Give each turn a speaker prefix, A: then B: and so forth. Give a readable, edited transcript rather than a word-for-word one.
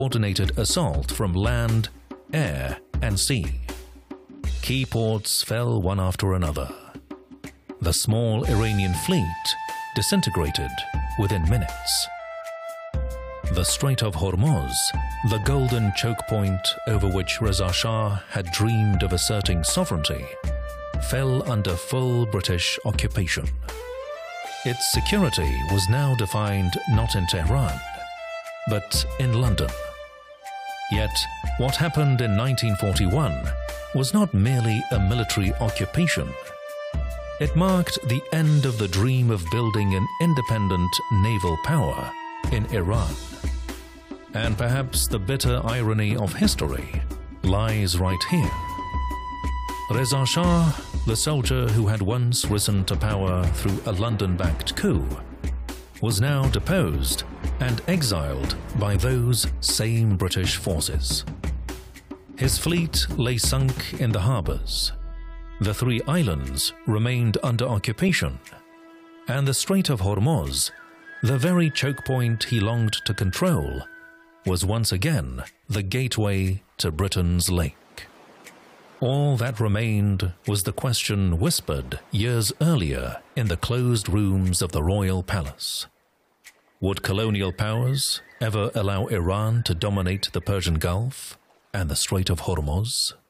A: coordinated assault from land, air, and sea. Key ports fell one after another. The small Iranian fleet disintegrated within minutes. The Strait of Hormuz, the golden choke point over which Reza Shah had dreamed of asserting sovereignty, fell under full British occupation. Its security was now defined not in Tehran, but in London. Yet, what happened in 1941 was not merely a military occupation. It marked the end of the dream of building an independent naval power in Iran. And perhaps the bitter irony of history lies right here. Reza Shah, the soldier who had once risen to power through a London-backed coup, was now deposed and exiled by those same British forces. His fleet lay sunk in the harbours. The three islands remained under occupation, and the Strait of Hormuz, the very choke point he longed to control, was once again the gateway to Britain's lake. All that remained was the question whispered years earlier in the closed rooms of the royal palace. Would colonial powers ever allow Iran to dominate the Persian Gulf and the Strait of Hormuz?